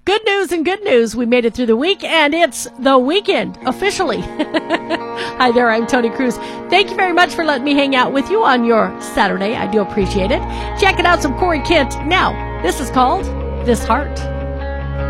Good news and good news. We made it through the week, and it's the weekend, officially. Hi there, I'm Tony Cruz. Thank you very much for letting me hang out with you on your Saturday. I do appreciate it. Checking out some Corey Kent. Now, this is called This Heart.